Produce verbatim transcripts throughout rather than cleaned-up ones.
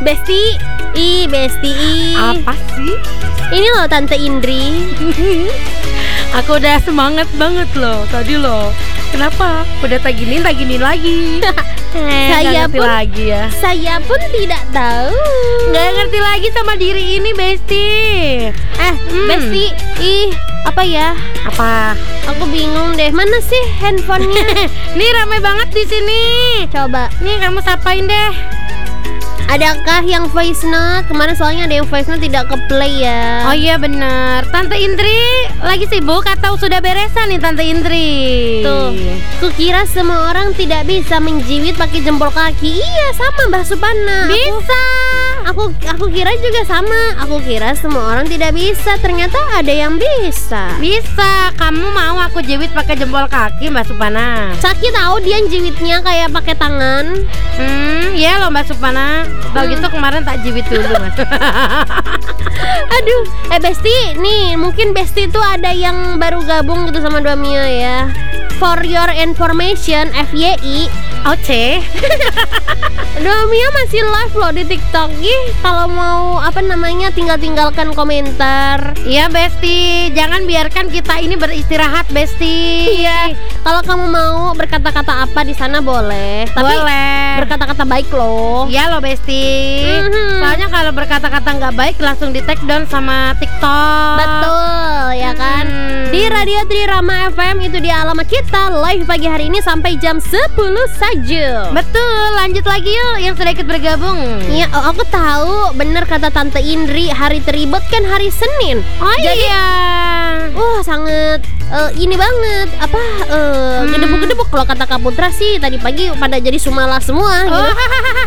Besti, ih Besti, ih. Apa sih? Ini loh Tante Indri. Aku udah semangat banget loh tadi loh. Kenapa? Udah tak gini, tak gini lagi. eh, Saya ngerti pun lagi ya. Saya pun tidak tahu. Nggak ngerti lagi sama diri ini, Besti. Eh, Hmm. Besti, ih apa ya? Apa? Aku bingung deh. Mana sih handphonenya? Nih ramai banget di sini. Coba. Nih kamu sapain deh. Adakah yang voice note? Kemarin soalnya ada yang voice note tidak ke play ya. Oh iya bener. Tante Indri lagi sibuk atau sudah beresan nih Tante Indri? Tuh, kukira semua orang tidak bisa menjiwit pakai jempol kaki. Iya, sama Mbak Supana. Bisa. Aku, aku aku kira juga sama. Aku kira semua orang tidak bisa. Ternyata ada yang bisa. Bisa. Kamu mau aku jiwit pakai jempol kaki, Mbak Supana? Sakit tahu dia jiwitnya kayak pakai tangan. Hmm, ya loh Mbak Supana. Kalau Hmm. gitu kemarin tak jiwit dulu, Mas. Aduh, eh Besti, nih mungkin Besti itu ada yang baru gabung gitu sama Dua Mia ya. For your information, F Y I, Oce. Dua Mia masih live loh di TikTok. Ih, kalau mau apa namanya tinggal-tinggalkan komentar. Iya Besti, jangan biarkan kita ini beristirahat Besti. Iya, kalau kamu mau berkata-kata apa di sana boleh. Tapi Boleh. berkata-kata baik loh. Iya loh Besti. Mhm. Soalnya kalau berkata-kata nggak baik langsung di take down sama TikTok. Betul, ya kan? Hmm. Di Radio Trirama F M itu dia alamat kita live pagi hari ini sampai jam sepuluh saja. Betul, lanjut lagi yuk yang sudah ikut bergabung. Iya, oh, aku tahu bener kata Tante Indri, hari teribet kan hari Senin. Oh Jadi, iya. wah sangat eh, ini banget apa eh, Hmm. gedebuk-gedebuk kalau kata Kak Putra sih tadi pagi pada jadi sumala semua gitu. Oh.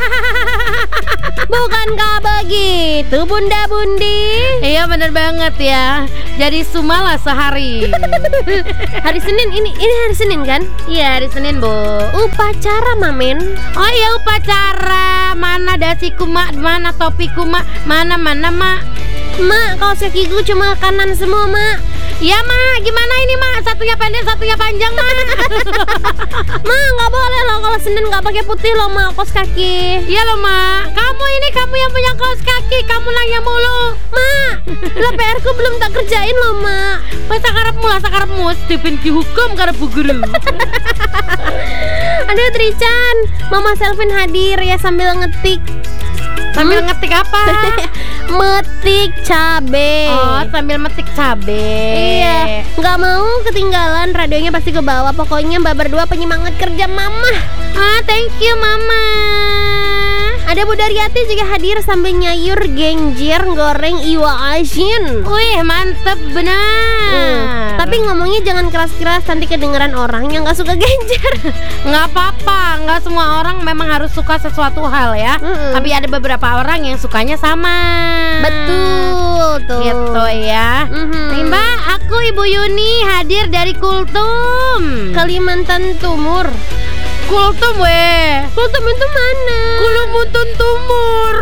Bukankah begitu Bunda Bundi? Iya bener banget ya. Jadi sumala sehari. Hari Senin ini ini hari Senin kan? Iya hari Senin Bu. Upacara Mamen. Oh iya upacara. Mana dasiku mak, mana topiku mak, mana mana mak. Mak, kaos kakiku cuma kanan semua, Mak. Ya mak, gimana ini mak? Satunya pendek, satunya panjang mak. Mak, nggak boleh loh kalau Senin nggak pakai putih loh, Mak, kaos kaki. Iya loh mak. Kamu ini kamu yang punya kaos kaki, kamu nanya mulu. Mak, lah P R ku belum tak kerjain loh, Mak. Pas sakarapmu lah sakarapmu, Stephen dihukum karena bu guru. Aduh Trichan, Mama Selvin hadir ya sambil ngetik. Sambil Hmm? ngetik apa? Metik cabe. Oh, sambil metik cabe. Iya, nggak mau ketinggalan, radionya pasti ke bawah. Pokoknya mbak berdua penyemangat kerja mama. Ah, thank you mama. Ada Bu Daryati juga hadir sambil nyayur genjer goreng iwa asin. Wih, mantep benar. Hmm, Tapi ngomongnya jangan keras-keras, nanti kedengeran orang yang nggak suka genjer. nggak apa-apa, nggak semua orang memang harus suka sesuatu hal ya. Mm-mm. Tapi ada beberapa orang yang sukanya sama. Betul tuh. Gitu ya. Mhm. Nih, Mbak, aku Ibu Yuni hadir dari Kultum. Kalimantan Timur. Kultum weh. Kultum itu mana? Kulumuntun Tumur.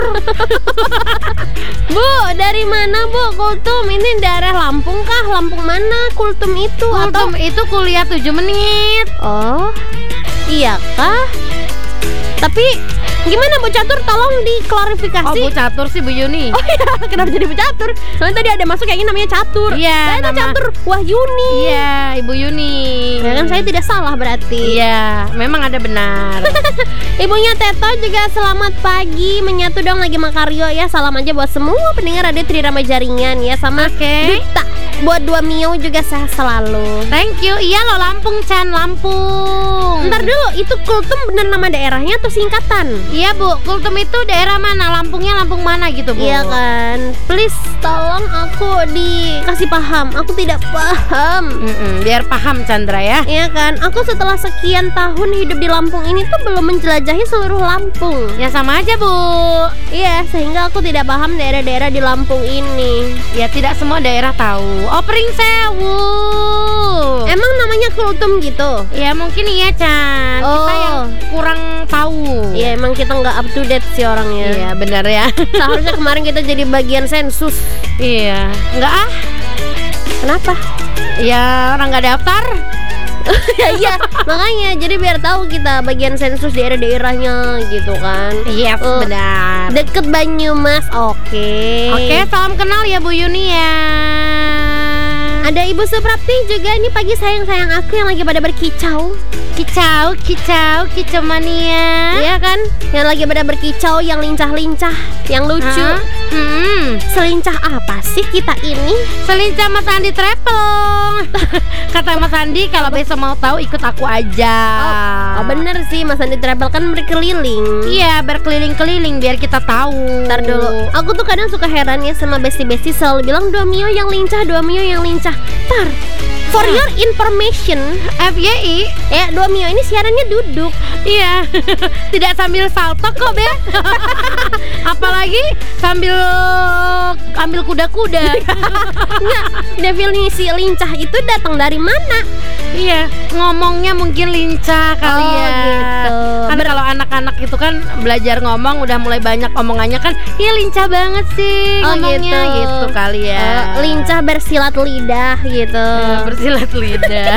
Bu, dari mana Bu? Kultum ini daerah Lampung kah? Lampung mana? Kultum itu Kultum itu kuliah tujuh menit. atau? Oh, iya kah? Tapi gimana Bu Catur? Tolong diklarifikasi. Oh, Bu Catur sih Bu Yuni. Oh iya, kenapa jadi Bu Catur? Soalnya tadi ada masuk kayak ini namanya Catur. Iya, Saya itu nama- Catur Wahyuni. Iya, Ibu Yuni. Ya kan saya tidak salah berarti. Iya, memang ada benar. Ibunya Teto juga selamat pagi. Menyatu dong lagi Makaryo ya. Salam aja buat semua pendengar Radio Trirama Jaringan ya. Sama Oke. Duta. Buat Dua Mio juga sehat selalu. Thank you. Iya loh Lampung Chan, Lampung. Ntar dulu, itu Kultum bener nama daerahnya atau singkatan? Iya Bu, Kultum itu daerah mana? Lampungnya Lampung mana gitu Bu? Iya kan. Please tolong aku dikasih paham. Aku tidak paham. Mm-mm, biar paham Chandra ya. Iya kan. Aku setelah sekian tahun hidup di Lampung ini tuh belum menjelajahi seluruh Lampung. Ya sama aja Bu. Iya, sehingga aku tidak paham daerah-daerah di Lampung ini. Ya tidak semua daerah tahu. Oh Pring Sewu. Emang namanya Kultum gitu? Ya mungkin iya Chan. Kita yang Oh. kurang tahu. Iya, emang kita nggak up to date sih orangnya. Iya benar ya. Seharusnya kemarin kita jadi bagian sensus. Iya. Enggak ah. Kenapa? Ya orang nggak daftar. Ya iya, makanya jadi biar tahu kita bagian sensus daerah-daerahnya gitu kan. Yes, Oh, benar. Deket Banyumas, oke. Oke, salam kenal ya Bu Yuni ya. Ada Ibu Suprapti juga nih pagi sayang-sayang aku yang lagi pada berkicau. Kicau, kicau, kicau mania. Iya kan? Yang lagi pada berkicau, yang lincah-lincah, yang lucu. Hah? Hmm, Selincah apa sih kita ini? selincah Mas Andi travel. Kata Mas Andi kalau besok mau tahu ikut aku aja. Oh bener sih, Mas Andi Travel kan berkeliling. Iya, berkeliling-keliling biar kita tahu. Ntar dulu, aku tuh kadang suka heran ya sama besti-besti selalu bilang dua mio yang lincah, dua mio yang lincah. Tar, for your information, F Y I. ya dua mio ini siarannya duduk. Iya. Tidak sambil salto kok, Be. Apalagi sambil ambil kuda-kuda. Enggak, definisi lincah itu datang dari mana? Iya, ngomongnya mungkin lincah kali Oh, ya. gitu. Kan Ber- kalau anak-anak itu kan belajar ngomong udah mulai banyak omongannya kan, iya lincah banget sih Oh, ngomongnya gitu. gitu kali ya. Eh, lincah bersilat lidah gitu. Eh, bersilat lidah.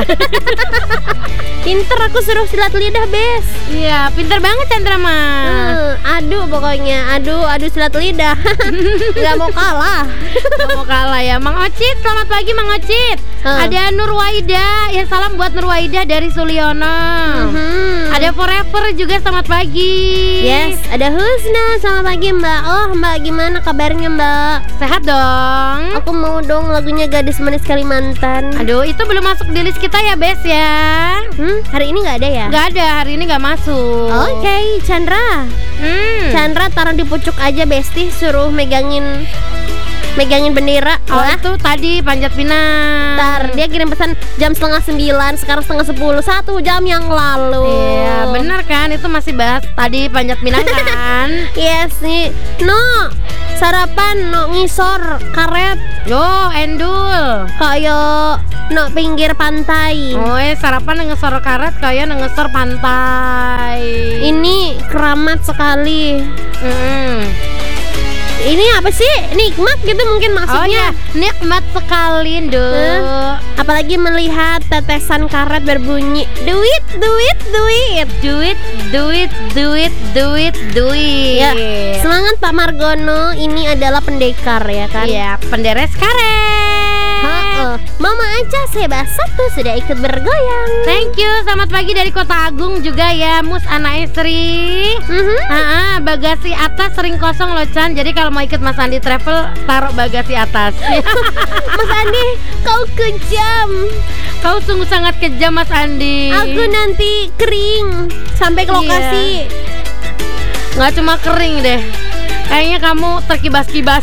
Pinter aku suruh silat lidah, Bes. Iya, pinter banget Chandra mah. Hmm, aduh pokoknya, aduh, aduh silat lidah. Gak mau kalah. Gak mau kalah ya. Mang Ocit, selamat pagi Mang Ocit. Hmm. Ada Nurwaida, ya salam buat Nurwaida dari Sulyono. Mhm. Ada Forever juga selamat pagi. Yes, ada Husna, selamat pagi Mbak. Oh Mbak, gimana kabarnya Mbak? Sehat dong. Aku mau dong lagunya Gadis Manis Kalimantan. Aduh, itu belum masuk di list kita ya, Bes ya. Hmm, hari ini nggak ada ya? Gak ada, hari ini gak masuk. Oke, Chandra. Hmm. Chandra taruh di pucuk aja Besti, suruh megangin megangin bendera. Oh, Wah, itu tadi Panjat Pinang. ntar dia kirim pesan jam setengah sembilan, sekarang setengah sepuluh, satu jam yang lalu. Iya, bener kan? Itu masih bahas tadi Panjat Pinang kan? Yes nih. No, sarapan no ngisor karet Yo, endul. kayak no pinggir pantai. Oh, eh, sarapan ngesor karet kayak ngesor pantai. Ini keramat sekali. Mm. Ini apa sih? Nikmat gitu mungkin Oh maksudnya. ya, nikmat sekali, Nduk. Eh, apalagi melihat tetesan karet berbunyi duit, duit, duit. Duit, duit, duit, duit, duit. Ya, semangat Pak Margono, ini adalah pendekar ya kan? Iya, penderes karet. Heeh. Mama aja Seba satu sudah ikut bergoyang. Thank you, selamat pagi dari Kota Agung juga ya, Mus Ana Esri. Mhm. Ah, ah, bagasi atas sering kosong loh Chan. Jadi kalau mau ikut Mas Andi travel, taruh bagasi atas. Mas Andi, kau kejam. Kau sungguh sangat kejam Mas Andi. Aku nanti kering sampai ke Iya. lokasi. Nggak cuma kering deh, kayaknya kamu terkibas-kibas.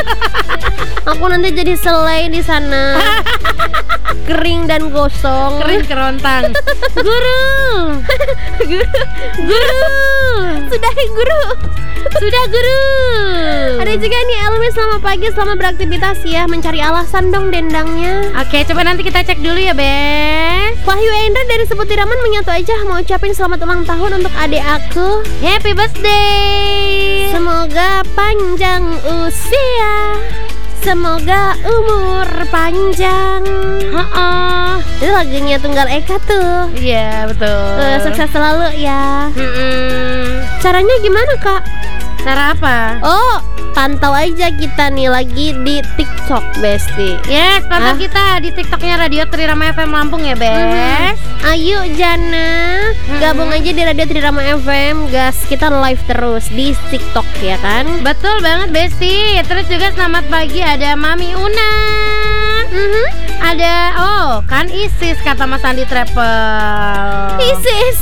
Aku nanti jadi selai di sana. Kering dan gosong. Kering kerontang. Guru, Guru, guru, sudah guru. sudah guru. Ada juga nih Elmi, selamat pagi, selamat beraktivitas ya. Mencari alasan dong dendangnya. Oke, coba nanti kita cek dulu ya, Bes. Wahyu Endra dari Seputiraman menyatu aja mau ucapin selamat ulang tahun untuk adik aku. Happy birthday. Semoga panjang usia, semoga umur panjang. Heeh. Itu lagunya Tunggal Eka tuh. Iya, betul. Eh, sukses selalu ya. Mm-mm. Caranya gimana kak? Cara apa? Oh, pantau aja kita nih lagi di TikTok Besti. Yes, pantau Hah? kita di TikToknya Radio Trirama F M Lampung ya, Bes. Ayo Jana, gabung aja di Radio Trirama F M, gas. Kita live terus di TikTok ya kan? Betul banget, Besti. Terus juga selamat pagi ada Mami Una. Mhm. Ada, oh kan Isis kata Mas Andi Travel. Isis.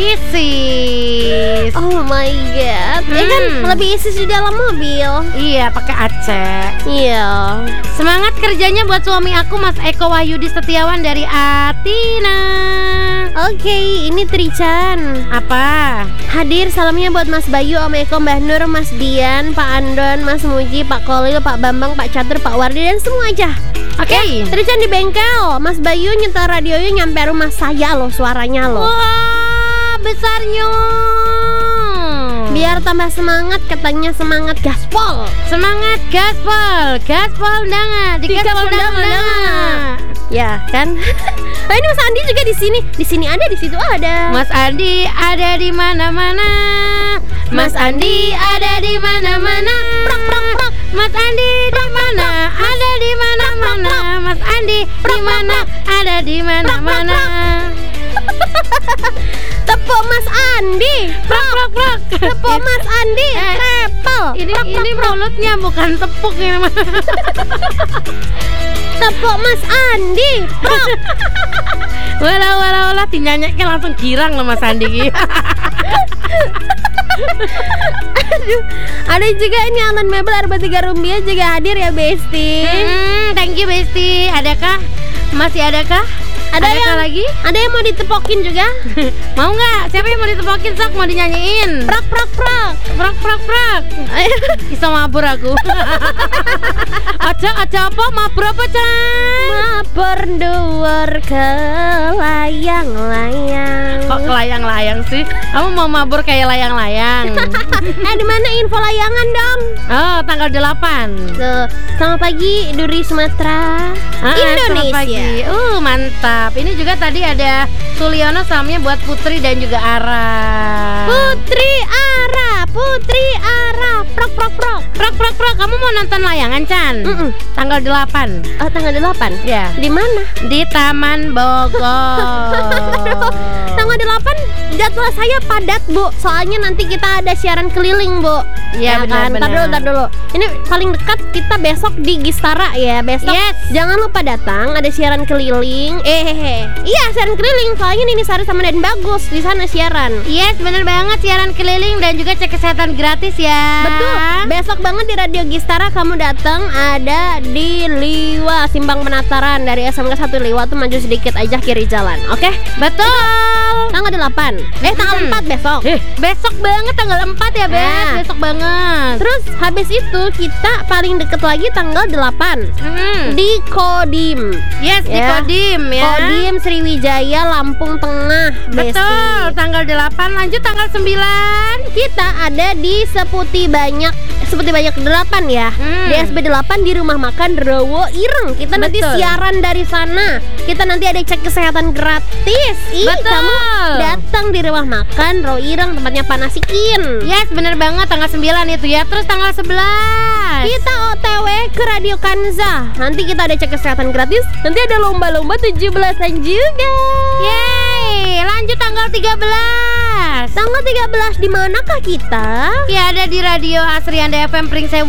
Isis. Oh my god. Ya kan Hmm. lebih isis di dalam mobil. Iya, pakai Aceh. Iya. Semangat kerjanya buat suami aku Mas Eko Wahyudi Setiawan dari Atina. Oke, ini Trichan. Apa? Hadir salamnya buat Mas Bayu, Om Eko, Mbah Nur, Mas Dian, Pak Andon, Mas Muji, Pak Kolil, Pak Bambang, Pak Catur, Pak Wardi dan semua aja. Oke. Trichan di bengkel. Mas Bayu nyetel radionya nyampe rumah saya loh, suaranya loh. Wah, besarnya. Biar tambah semangat, katanya semangat gaspol. Semangat gaspol, gaspol danga, di Di gaspol gaspol danga, danga, danga. Ya kan? Nah, ini Mas Andi juga di sini. Di sini ada, di situ ada. Mas Andi ada di mana-mana. Mas Andi ada di mana-mana. Prak prak prak. Mas Andi di mana? Ada di mana-mana. Mas Andi di mana? Ada di mana-mana. Tepuk Mas Andi. Prak prak prak. Tepuk Mas Andi. Trepel. Ini ini mulutnya bukan tepuk ini. Tepuk Mas Andi. Prak. Wala wala wala tinyanyaknya langsung girang loh Mas Andi. Aduh, ada juga ini Alan Mebel Arba tiga Rumbia juga hadir ya Besti. Hmm, thank you Besti. Adakah? Masih adakah? Ada Adakah yang lagi? Ada yang mau ditepokin juga? Mau nggak? Siapa yang mau ditepokin sok? Mau dinyanyiin? Prak prak prak. Prak prak prak. Bisa mabur aku. Aja aja apa? Mabur apa Chan? Mabur dhuwur ke layang-layang. Kok layang-layang sih? Kamu mau mabur kayak layang-layang? Eh di mana info layangan dong? Oh, tanggal delapan. Tuh, selamat pagi Duri Sumatera, Ah, Indonesia. selamat pagi. Uh, mantap. Ini juga tadi ada Suliono salamnya buat Putri dan juga Ara. Putri Ara, Putri Ara. Prok prok prok. Prak prak prak. Kamu mau nonton layangan Chan? Mm-mm. Tanggal delapan. Oh, tanggal delapan. Ya. Di mana? Di Taman Bogor. Tanggal delapan jadwal saya padat, Bu. Soalnya nanti kita ada siaran keliling, Bu. Iya, benar, kan? Ntar benar. dulu, ntar dulu. Ini paling dekat kita besok di Gistara ya. Besok Yes. jangan lupa datang, ada siaran keliling. Eh, hehe. Iya, siaran keliling. Soalnya Nini Sari sama Den Bagus di sana siaran. Yes, bener banget siaran keliling dan juga cek kesehatan gratis ya. Betul. Besok banget di Radio Gistara kamu datang, ada di Liwa Simpang Penataran dari S M K satu Liwa tuh maju sedikit aja kiri jalan. Oke? Betul. Tanggal delapan. Eh, tanggal Hmm. empat besok. Eh, besok banget tanggal empat ya, Beb. Nah. Besok banget. Terus habis itu kita paling deket lagi tanggal delapan Hmm. di Kodim. Yes, di Ya. Kodim ya. Kodim Sriwijaya Lampung Tengah. Betul, Besti. tanggal delapan. Lanjut tanggal sembilan. Kita ada di Seputi Banyak, Seputi Banyak delapan ya. Hmm. Di S B delapan di Rumah Makan Rowo Ireng. Kita nanti Betul. siaran dari sana. Kita nanti ada cek kesehatan gratis. Ih, Betul. kamu datang di Rumah Makan Rowo Ireng, tempatnya Panasikin. Yes, bener banget tanggal sembilan itu ya. Terus tanggal sebelas. Kita O T W ke Radio Kanza. Nanti kita ada cek kesehatan gratis. Nanti ada lomba-lomba tujuh belasan juga. Yeay, lanjut tanggal tiga belas. Tanggal tiga belas di manakah kita? Ya ada di Radio Asrianda F M Pringsewu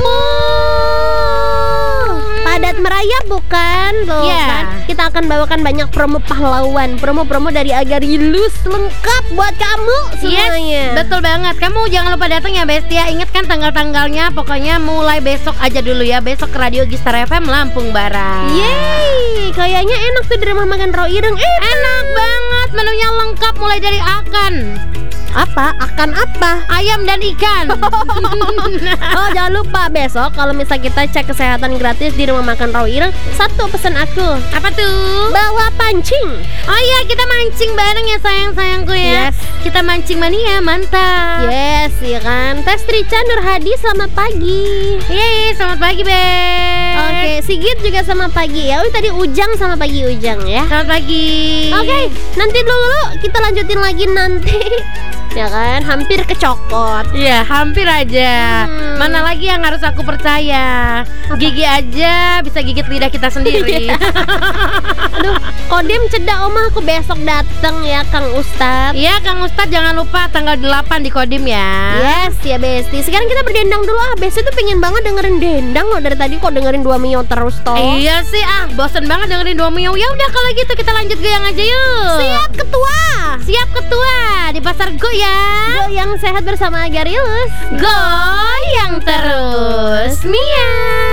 Lampung. Padat merayap bukan? Loh, Iya. kan? Kita akan bawakan banyak promo pahlawan, promo-promo dari Agarilus lengkap buat kamu semuanya. Yes, betul banget. Kamu jangan lupa datang ya Bestia. Ingat kan tanggal-tanggalnya. Pokoknya mulai besok aja dulu ya. Besok ke Radio Gistara F M Lampung Barat. Yeay, kayaknya enak tuh di Rumah Makan Rowo Ireng. Enak. Enak banget, menunya lengkap mulai dari akan, Apa? Akan apa? ayam dan ikan. Oh, jangan lupa besok kalau misal kita cek kesehatan gratis di Rumah Makan Rowo Ireng, satu pesan aku, Apa tuh? bawa pancing. Oh iya, kita mancing bareng ya sayang-sayangku ya. Yes. Kita mancing mania, mantap. Yes, ya kan. Tes Rica Nur Hadi selamat pagi. Yeay, selamat pagi Beb. Oke, Sigit juga selamat pagi ya. Oh, tadi Ujang sama pagi Ujang ya. Selamat pagi. Oke, nanti dulu kita lanjutin lagi nanti. Ya kan, hampir kecokot. Iya, hampir aja. Hmm. Mana lagi yang harus aku percaya? Gigi aja bisa gigit lidah kita sendiri. Aduh, Kodim cedak omah aku besok dateng ya Kang Ustadz. Iya, Kang Ustadz jangan lupa tanggal delapan di Kodim ya. Yes ya Besti. Sekarang kita berdendang dulu ah. Besti tuh pengen banget dengerin dendang loh. Dari tadi kok dengerin dua mio terus toh. Iya sih, ah bosen banget dengerin dua mio. Ya udah kalau gitu kita lanjut goyang aja yuk. Siap ketua. Siap ketua di pasar goyang. Goyang sehat bersama Agarilus. Goyang terus, Mia.